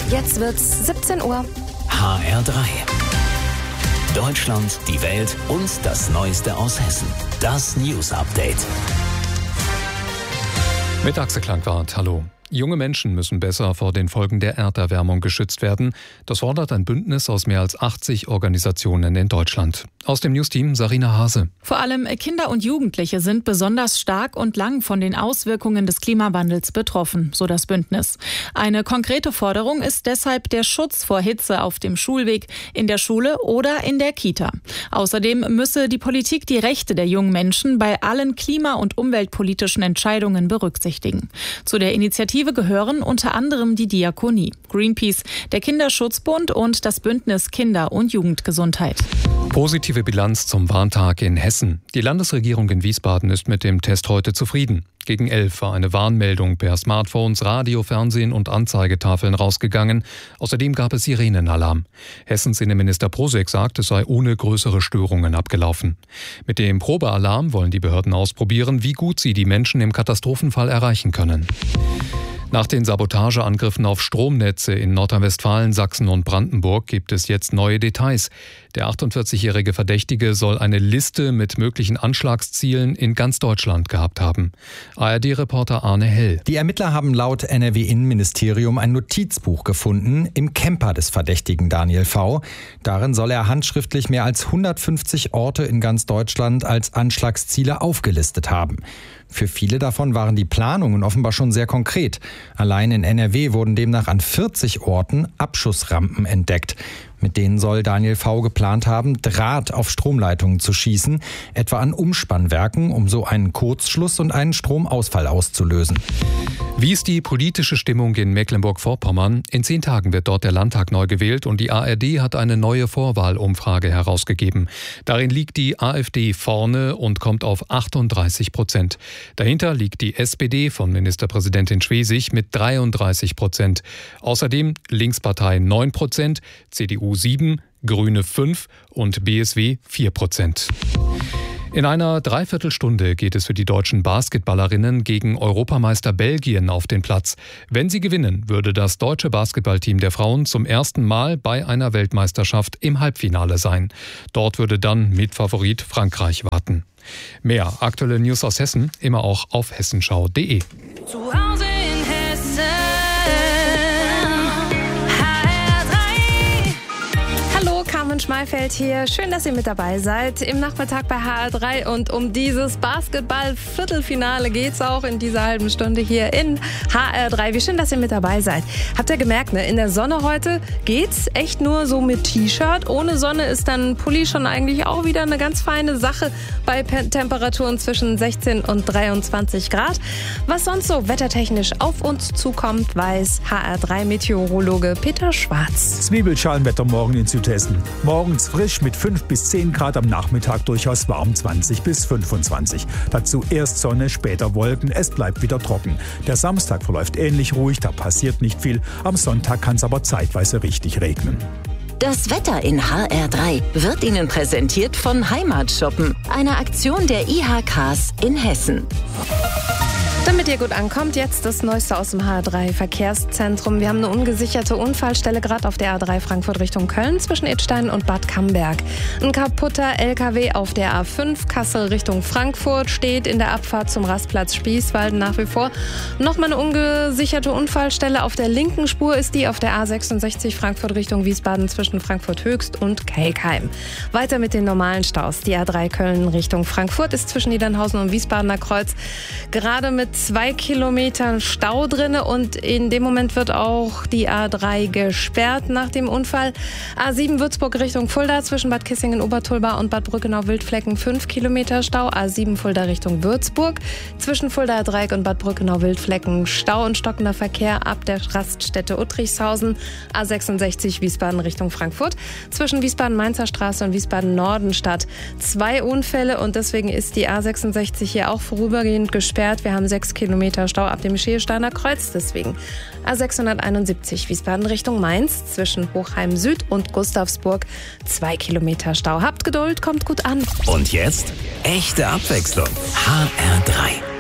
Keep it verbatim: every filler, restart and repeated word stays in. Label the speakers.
Speaker 1: Jetzt wird's siebzehn Uhr.
Speaker 2: H R drei. Deutschland, die Welt und das Neueste aus Hessen. Das News Update.
Speaker 3: Mit Axel Klangwart, hallo. Junge Menschen müssen besser vor den Folgen der Erderwärmung geschützt werden. Das fordert ein Bündnis aus mehr als achtzig Organisationen in Deutschland. Aus dem Newsteam Sarina Hase.
Speaker 4: Vor allem Kinder und Jugendliche sind besonders stark und lang von den Auswirkungen des Klimawandels betroffen, so das Bündnis. Eine konkrete Forderung ist deshalb der Schutz vor Hitze auf dem Schulweg, in der Schule oder in der Kita. Außerdem müsse die Politik die Rechte der jungen Menschen bei allen klima- und umweltpolitischen Entscheidungen berücksichtigen. Zu der Initiative gehören unter anderem die Diakonie, Greenpeace, der Kinderschutzbund und das Bündnis Kinder- und Jugendgesundheit.
Speaker 3: Positive Bilanz zum Warntag in Hessen. Die Landesregierung in Wiesbaden ist mit dem Test heute zufrieden. Gegen elf war eine Warnmeldung per Smartphones, Radio, Fernsehen und Anzeigetafeln rausgegangen. Außerdem gab es Sirenenalarm. Hessens Innenminister Prusek sagt, es sei ohne größere Störungen abgelaufen. Mit dem Probealarm wollen die Behörden ausprobieren, wie gut sie die Menschen im Katastrophenfall erreichen können. Nach den Sabotageangriffen auf Stromnetze in Nordrhein-Westfalen, Sachsen und Brandenburg gibt es jetzt neue Details. Der achtundvierzigjährige Verdächtige soll eine Liste mit möglichen Anschlagszielen in ganz Deutschland gehabt haben. A R D-Reporter Arne Hell.
Speaker 5: Die Ermittler haben laut N R W-Innenministerium ein Notizbuch gefunden im Camper des Verdächtigen Daniel V. Darin soll er handschriftlich mehr als hundertfünfzig Orte in ganz Deutschland als Anschlagsziele aufgelistet haben. Für viele davon waren die Planungen offenbar schon sehr konkret. Allein in N R W wurden demnach an vierzig Orten Abschussrampen entdeckt. Mit denen soll Daniel V. geplant haben, Draht auf Stromleitungen zu schießen, etwa an Umspannwerken, um so einen Kurzschluss und einen Stromausfall auszulösen.
Speaker 3: Wie ist die politische Stimmung in Mecklenburg-Vorpommern? In zehn Tagen wird dort der Landtag neu gewählt und die A R D hat eine neue Vorwahlumfrage herausgegeben. Darin liegt die AfD vorne und kommt auf achtunddreißig Prozent. Dahinter liegt die S P D von Ministerpräsidentin Schwesig mit dreiunddreißig Prozent. Außerdem Linkspartei neun Prozent, C D U sieben, Grüne fünf und B S W vier Prozent. In einer Dreiviertelstunde geht es für die deutschen Basketballerinnen gegen Europameister Belgien auf den Platz. Wenn sie gewinnen, würde das deutsche Basketballteam der Frauen zum ersten Mal bei einer Weltmeisterschaft im Halbfinale sein. Dort würde dann Mitfavorit Frankreich warten. Mehr aktuelle News aus Hessen immer auch auf hessenschau punkt de.
Speaker 1: Zu Hause in Hessen. Carmen Schmalfeld hier. Schön, dass ihr mit dabei seid. Im Nachmittag bei H R drei und um dieses Basketball-Viertelfinale geht es auch in dieser halben Stunde hier in H R drei. Wie schön, dass ihr mit dabei seid. Habt ihr gemerkt, ne? In der Sonne heute geht's echt nur so mit T-Shirt. Ohne Sonne ist dann Pulli schon eigentlich auch wieder eine ganz feine Sache bei Temperaturen zwischen sechzehn und dreiundzwanzig Grad. Was sonst so wettertechnisch auf uns zukommt, weiß H R drei Meteorologe Peter Schwarz.
Speaker 6: Zwiebelschalenwetter morgen in Südhessen. Morgens frisch mit fünf bis zehn Grad, am Nachmittag durchaus warm, zwanzig bis fünfundzwanzig. Dazu erst Sonne, später Wolken, es bleibt wieder trocken. Der Samstag verläuft ähnlich ruhig, da passiert nicht viel. Am Sonntag kann es aber zeitweise richtig regnen.
Speaker 7: Das Wetter in H R drei wird Ihnen präsentiert von Heimatshoppen, einer Aktion der I H Ks in Hessen.
Speaker 1: Damit ihr gut ankommt, jetzt das Neueste aus dem H R drei Verkehrszentrum. Wir haben eine ungesicherte Unfallstelle gerade auf der A drei Frankfurt Richtung Köln zwischen Idstein und Bad Camberg. Ein kaputter L K W auf der A fünf Kassel Richtung Frankfurt steht in der Abfahrt zum Rastplatz Spießwalden nach wie vor. Nochmal eine ungesicherte Unfallstelle auf der linken Spur ist die auf der A sechsundsechzig Frankfurt Richtung Wiesbaden zwischen Frankfurt Höchst und Kelkheim. Weiter mit den normalen Staus. Die A drei Köln Richtung Frankfurt ist zwischen Niedernhausen und Wiesbadener Kreuz gerade mit zwei Kilometern Stau drinne und in dem Moment wird auch die A drei gesperrt nach dem Unfall. A sieben Würzburg Richtung Fulda zwischen Bad Kissingen-Obertulba und Bad Brückenau-Wildflecken fünf Kilometer Stau. A sieben Fulda Richtung Würzburg zwischen Fuldaer Dreieck und Bad Brückenau-Wildflecken Stau und stockender Verkehr ab der Raststätte Uttrichshausen. A sechsundsechzig Wiesbaden Richtung Frankfurt zwischen Wiesbaden-Mainzer Straße und Wiesbaden-Nordenstadt. Zwei Unfälle und deswegen ist die A sechsundsechzig hier auch vorübergehend gesperrt. Wir haben sechs Kilometer Stau ab dem Scheelsteiner Kreuz. Deswegen A sechshunderteinundsiebzig Wiesbaden Richtung Mainz zwischen Hochheim Süd und Gustavsburg. Zwei Kilometer Stau. Habt Geduld, kommt gut an.
Speaker 2: Und jetzt echte Abwechslung. H R drei.